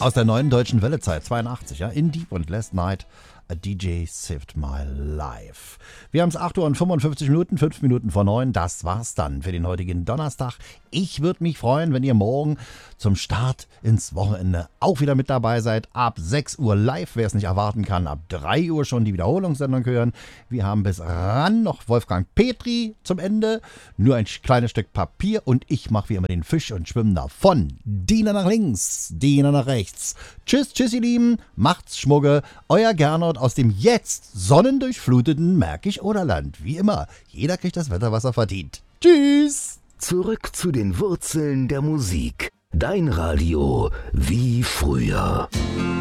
Aus der neuen deutschen Wellezeit, 82, ja, In Deep und Last Night, a DJ Saved My Life. Wir haben es 8 Uhr und 55 Minuten, 5 Minuten vor 9. Das war's dann für den heutigen Donnerstag. Ich würde mich freuen, wenn ihr morgen zum Start ins Wochenende auch wieder mit dabei seid. Ab 6 Uhr live, wer es nicht erwarten kann. Ab 3 Uhr schon die Wiederholungssendung hören. Wir haben bis ran noch Wolfgang Petri zum Ende. Nur ein kleines Stück Papier und ich mache wie immer den Fisch und schwimme davon. Diener nach links, Diener nach rechts. Tschüss, tschüss ihr Lieben, macht's Schmugge. Euer Gernot aus dem jetzt sonnendurchfluteten Märkisch-Oderland. Wie immer, jeder kriegt das Wetter, was er verdient. Tschüss! Zurück zu den Wurzeln der Musik. Dein Radio wie früher.